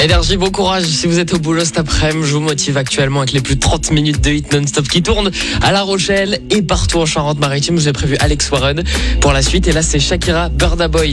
Énergie, bon courage si vous êtes au boulot cet après-midi. Je vous motive actuellement avec les plus de 30 minutes de hit non-stop qui tournent à La Rochelle et partout en Charente-Maritime. Vous avez prévu Alex Warren pour la suite. Et là, c'est Shakira, Burna Boy.